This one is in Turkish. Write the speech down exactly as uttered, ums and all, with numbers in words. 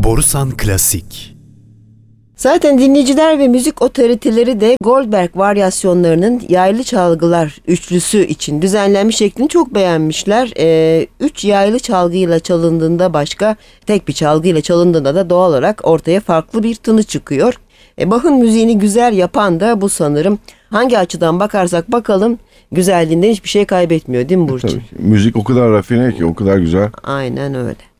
Borusan Klasik. Zaten dinleyiciler ve müzik otoriteleri de Goldberg varyasyonlarının yaylı çalgılar üçlüsü için düzenlenmiş şeklini çok beğenmişler. Ee, üç yaylı çalgıyla çalındığında başka, tek bir çalgıyla çalındığında da doğal olarak ortaya farklı bir tını çıkıyor. E, Bach'ın müziğini güzel yapan da bu sanırım. Hangi açıdan bakarsak bakalım güzelliğinden hiçbir şey kaybetmiyor değil mi Burçin? Tabii. Müzik o kadar rafine ki, o kadar güzel. Aynen öyle.